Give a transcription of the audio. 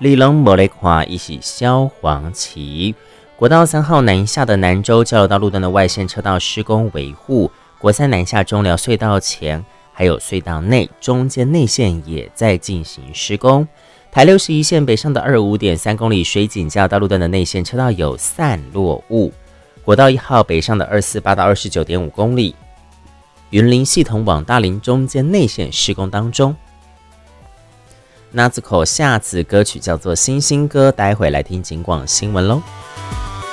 你拢没来看，一起萧煌奇。国道3号南下的南州交流道路段的外线车道施工维护，国三南下中寮隧道前还有隧道内中间内线也在进行施工。台61线北上的25.3公里水井交流道路段的内线车道有散落物。国道1号北上的248到29.5公里，云林系统往大林中间内线施工当中。那子口下子歌曲叫做《星星歌》，待会来听警广新闻喽。